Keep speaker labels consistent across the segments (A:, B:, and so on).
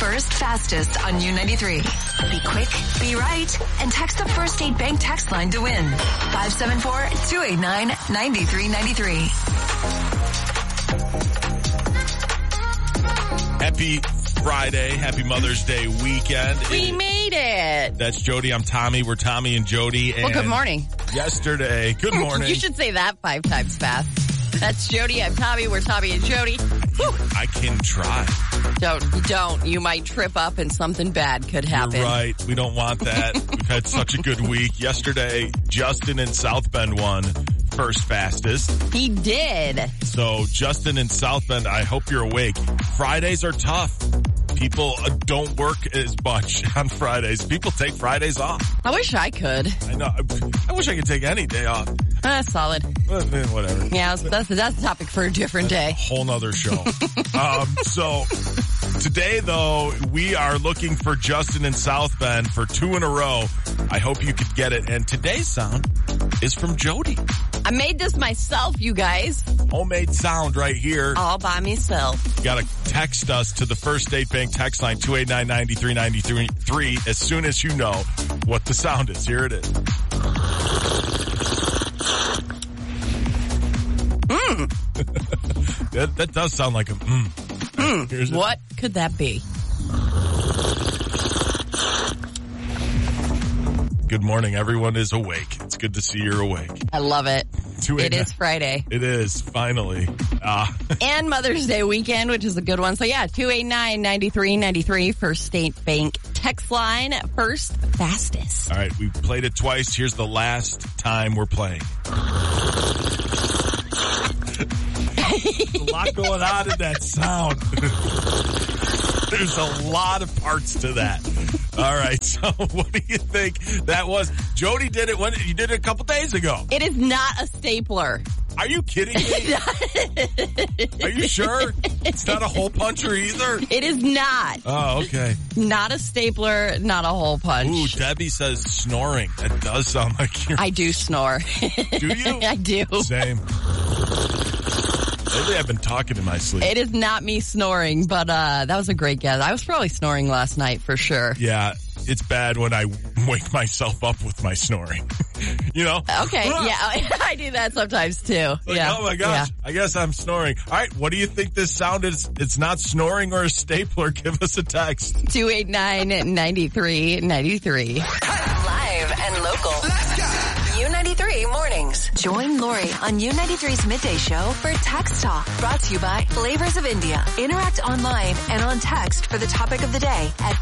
A: First fastest on U93. Be quick, be right, and text the First State Bank text line to win. 574-289-9393.
B: Happy Friday. Happy Mother's Day weekend.
C: We made it.
B: That's Jody. I'm Tommy. We're Tommy and Jody. And
C: well, good morning.
B: Yesterday. Good morning.
C: You should say that 5 times fast. That's Jody. I'm Tommy. We're Tommy and Jody. Whew.
B: I can try.
C: Don't. You might trip up and something bad could happen.
B: You're right. We don't want that. We've had such a good week. Yesterday, Justin in South Bend won first fastest.
C: He did.
B: So, Justin in South Bend, I hope you're awake. Fridays are tough. People don't work as much on Fridays. People take Fridays off.
C: I wish I could.
B: I know. I wish I could take any day off.
C: Solid.
B: Whatever.
C: Yeah, that's a topic for a different day.
B: Whole nother show. So today, though, we are looking for Justin in South Bend for 2 in a row. I hope you could get it. And today's sound is from Jody.
C: I made this myself, you guys.
B: Homemade sound right here.
C: All by myself.
B: You gotta text us to the First State Bank text line 289-9393 as soon as you know what the sound is. Here it is. That does sound like a
C: What could that be?
B: Good morning. Everyone is awake. It's good to see you're awake.
C: I love it. It is Friday.
B: It is, finally.
C: And Mother's Day weekend, which is a good one. So yeah, 289-9393, First State Bank text line, first fastest.
B: All right, we played it twice. Here's the last time we're playing. There's a lot going on in that sound. There's a lot of parts to that. All right, so what do you think that was? Jody did it you did it a couple days ago.
C: It is not a stapler.
B: Are you kidding me? Are you sure? It's not a hole puncher either?
C: It is not.
B: Oh, okay.
C: Not a stapler, not a hole punch.
B: Ooh, Debbie says snoring. That does sound like you're...
C: I do snore.
B: Do you?
C: I do.
B: Same. Maybe I've been talking in my sleep.
C: It is not me snoring, but that was a great guess. I was probably snoring last night for sure.
B: Yeah, it's bad when I wake myself up with my snoring. You know?
C: Okay, yeah, I do that sometimes too.
B: Like,
C: yeah.
B: Oh my gosh, yeah. I guess I'm snoring. All right, what do you think this sound is? It's not snoring or a stapler. Give us a text.
C: 289-9393.
A: Live and local. Let's go. U93 Mornings. Join Lori on U93's Midday Show for Text Talk. Brought to you by Flavors of India. Interact online and on text for the topic of the day at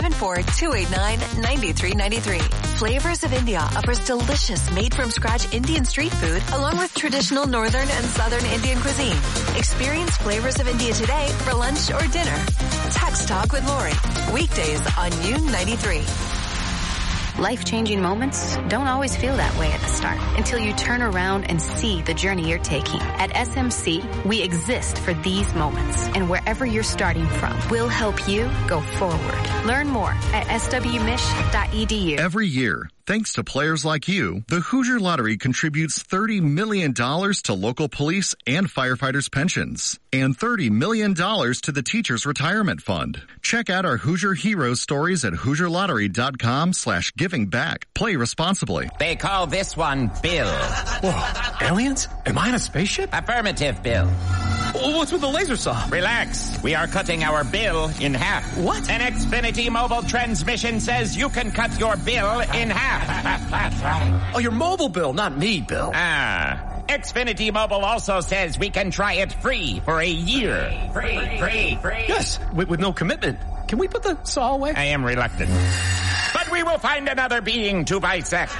A: 574-289-9393. Flavors of India offers delicious made-from-scratch Indian street food along with traditional northern and southern Indian cuisine. Experience Flavors of India today for lunch or dinner. Text Talk with Lori. Weekdays on U93.
D: Life-changing moments don't always feel that way at the start until you turn around and see the journey you're taking. At SMC, we exist for these moments, and wherever you're starting from, we'll help you go forward. Learn more at swmich.edu.
E: Every year, thanks to players like you, the Hoosier Lottery contributes $30 million to local police and firefighters' pensions, and $30 million to the Teachers' Retirement Fund. Check out our Hoosier Heroes stories at HoosierLottery.com/giving back. Play responsibly.
F: They call this one Bill.
G: Whoa, aliens? Am I in a spaceship?
F: Affirmative, Bill.
G: What's with the laser saw?
F: Relax. We are cutting our bill in half.
G: What?
F: An Xfinity mobile transmission says you can cut your bill in half.
G: Oh, your mobile bill, not me, Bill.
F: Xfinity Mobile also says we can try it free for a year. Free.
G: Yes, with no commitment. Can we put the saw away?
F: I am reluctant. But we will find another being to bisect.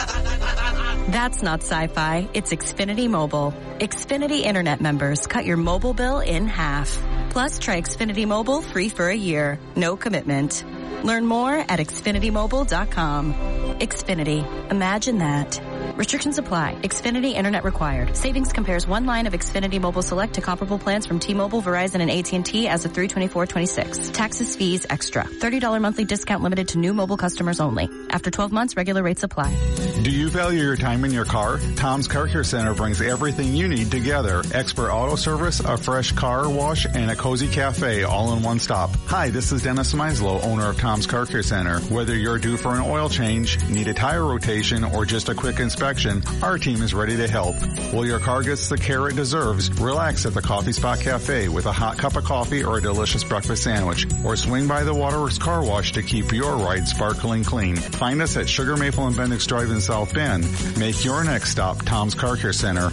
H: That's not sci-fi. It's Xfinity Mobile. Xfinity Internet members cut your mobile bill in half. Plus, try Xfinity Mobile free for a year. No commitment. Learn more at XfinityMobile.com. Xfinity. Imagine that. Restrictions apply. Xfinity Internet required. Savings compares one line of Xfinity Mobile Select to comparable plans from T-Mobile, Verizon, and AT&T as of 3/24/26. Taxes, fees, extra. $30 monthly discount limited to new mobile customers only. After 12 months, regular rates apply.
I: Do you value your time in your car? Tom's Car Care Center brings everything you need together. Expert auto service, a fresh car wash, and a cozy cafe all in one stop. Hi, this is Dennis Meislow, owner of Tom's Car Care Center. Whether you're due for an oil change, need a tire rotation, or just a quick inspection, our team is ready to help. While your car gets the care it deserves, relax at the Coffee Spot Cafe with a hot cup of coffee or a delicious breakfast sandwich, or swing by the Waterworks Car Wash to keep your ride sparkling clean. Find us at Sugar Maple and Bendix Drive in South Bend. Make your next stop Tom's Car Care Center.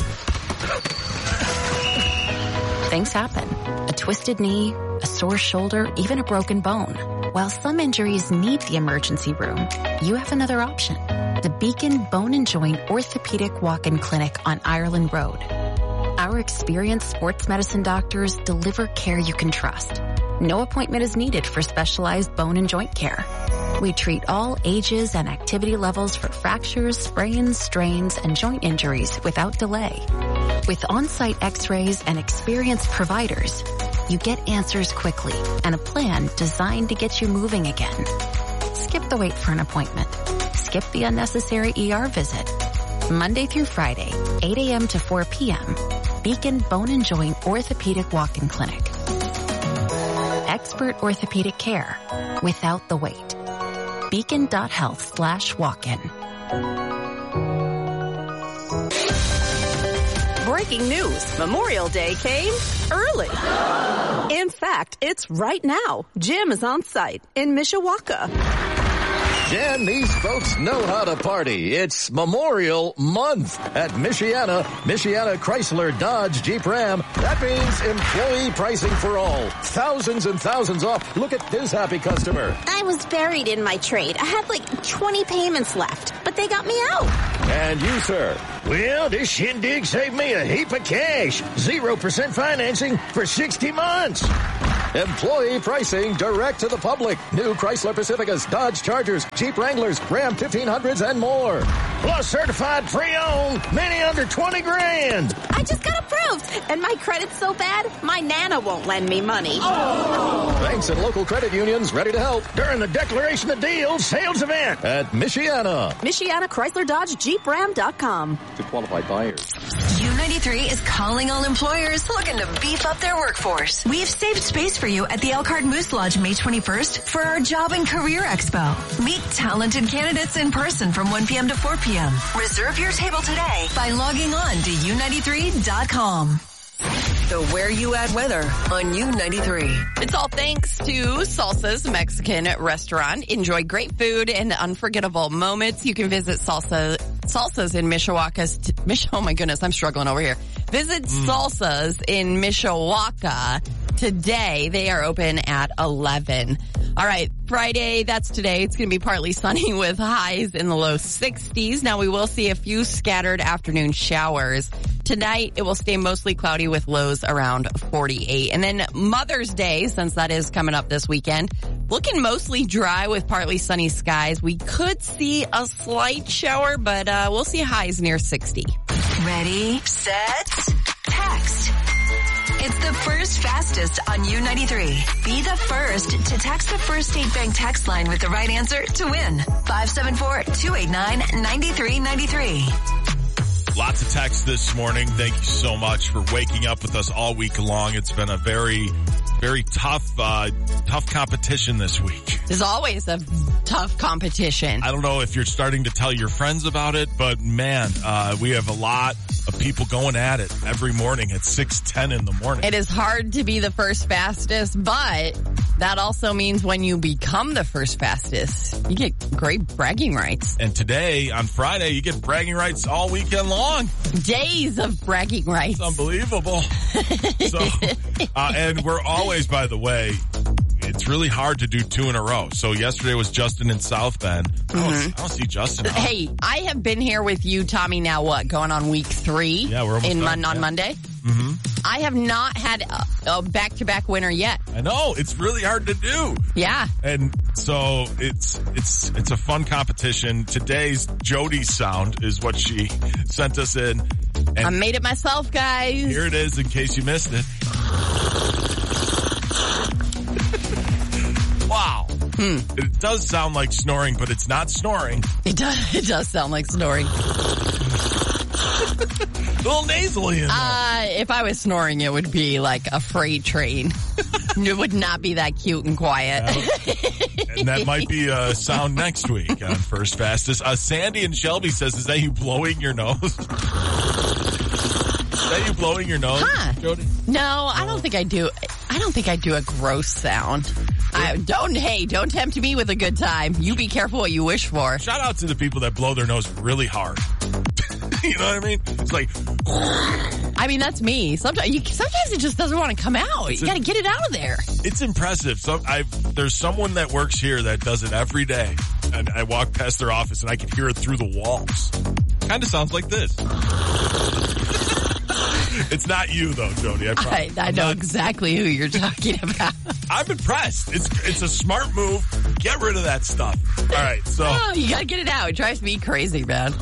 D: Things happen. A twisted knee, a sore shoulder, even a broken bone. While some injuries need the emergency room, you have another option. The Beacon Bone and Joint Orthopedic Walk-in Clinic on Ireland Road. Our experienced sports medicine doctors deliver care you can trust. No appointment is needed for specialized bone and joint care. We treat all ages and activity levels for fractures, sprains, strains, and joint injuries without delay. With on-site x-rays and experienced providers, you get answers quickly and a plan designed to get you moving again. Skip the wait for an appointment. Skip the unnecessary ER visit. Monday through Friday, 8 a.m. to 4 p.m. Beacon Bone and Joint Orthopedic Walk-in Clinic. Expert orthopedic care without the wait. Beacon.health/walk-in.
J: Breaking news. Memorial Day came early. In fact, it's right now. Jim is on site in Mishawaka.
K: Jan, these folks know how to party. It's Memorial Month at Michiana Chrysler Dodge Jeep Ram. That means employee pricing for all. Thousands and thousands off. Look at this happy customer.
L: I was buried in my trade. I had like 20 payments left, but they got me out.
K: And you, sir? Well, this shindig saved me a heap of cash. 0% financing for 60 months. Employee pricing direct to the public. New Chrysler Pacificas, Dodge Chargers, Jeep Wranglers, Ram 1500s, and more. Plus certified pre-owned, many under 20 grand.
L: I just got approved, and my credit's so bad, my Nana won't lend me money.
K: Banks and local credit unions ready to help during the Declaration of Deals sales event at Michiana.
J: Michiana Chrysler Dodge Jeep Ram.com.
K: To qualified buyers.
A: U93 is calling all employers looking to beef up their workforce. We've saved space for you at the Elkhart Moose Lodge May 21st for our Job and Career Expo. Meet talented candidates in person from 1 p.m. to 4 p.m. Reserve your table today by logging on to U93.com. The Where You At weather on U93.
C: It's all thanks to Salsa's Mexican restaurant. Enjoy great food and unforgettable moments. You can visit Salsa's in Mishawaka. Oh my goodness, I'm struggling over here. Visit Salsa's in Mishawaka today. They are open at 11. All right, Friday, that's today. It's going to be partly sunny with highs in the low 60s. Now we will see a few scattered afternoon showers. Tonight, it will stay mostly cloudy with lows around 48. And then Mother's Day, since that is coming up this weekend, looking mostly dry with partly sunny skies. We could see a slight shower, but we'll see highs near 60.
A: Ready, set, text. It's the first fastest on U93. Be the first to text the First State Bank text line with the right answer to win. 574-289-9393.
B: Lots of text this morning. Thank you so much for waking up with us all week long. It's been a very, very tough competition this week.
C: There's always a tough competition.
B: I don't know if you're starting to tell your friends about it, but man, we have a lot of people going at it every morning at 6:10 in the morning.
C: It is hard to be the first fastest, but that also means when you become the first fastest, you get great bragging rights.
B: And today, on Friday, you get bragging rights all weekend long.
C: Days of bragging rights.
B: It's unbelievable. And we're always, by the way, it's really hard to do two in a row. So yesterday was Justin in South Bend. I don't see Justin out.
C: Hey, I have been here with you, Tommy, now what? Going on week 3?
B: Yeah, we're almost done.
C: On Monday? Mm-hmm. I have not had a back-to-back winner yet.
B: I know. It's really hard to do.
C: Yeah.
B: And so it's a fun competition. Today's Jody's sound is what she sent us in. And
C: I made it myself, guys.
B: Here it is in case you missed it. Wow. It does sound like snoring, but it's not snoring.
C: It does sound like snoring.
B: A little nasally in there.
C: If I was snoring, it would be like a freight train. It would not be that cute and quiet.
B: And that might be a sound next week on First Fastest. Sandy and Shelby says, is that you blowing your nose? Is that you blowing your nose, Jody?
C: No, I don't think I do. I don't think I do a gross sound. Don't tempt me with a good time. You be careful what you wish for.
B: Shout out to the people that blow their nose really hard. You know what I mean? It's like...
C: I mean, that's me. Sometimes it just doesn't want to come out. You got to get it out of there.
B: It's impressive. There's someone that works here that does it every day. And I walk past their office and I can hear it through the walls. Kind of sounds like this. It's not you, though, Jody.
C: I know exactly who you're talking about.
B: I'm impressed. It's a smart move. Get rid of that stuff. All right, so...
C: Oh, you got to get it out. It drives me crazy, man.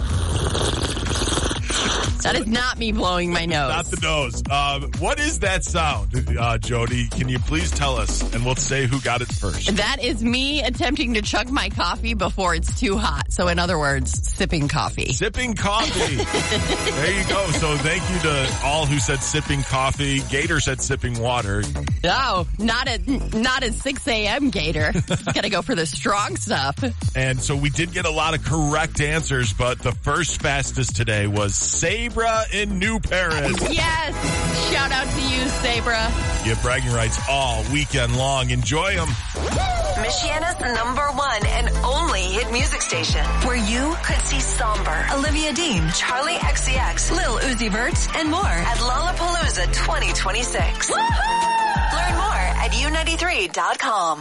C: That is not me blowing my nose.
B: Not the nose. What is that sound, Jody? Can you please tell us, and we'll say who got it first.
C: That is me attempting to chug my coffee before it's too hot. So in other words, sipping coffee.
B: Sipping coffee. There you go. So thank you to all who said sipping coffee. Gator said sipping water.
C: No, not at 6 a.m., Gator. Got to go for the strong stuff.
B: And so we did get a lot of correct answers, but the first fastest today was Sabra in New Paris.
C: Yes. Shout out to you, Sabra.
B: You have bragging rights all weekend long. Enjoy them.
A: Michiana's #1 and only hit music station, where you could see Somber, Olivia Dean, Charlie XCX, Lil Uzi Vert, and more at Lollapalooza 2026. Woohoo! Learn more at u93.com.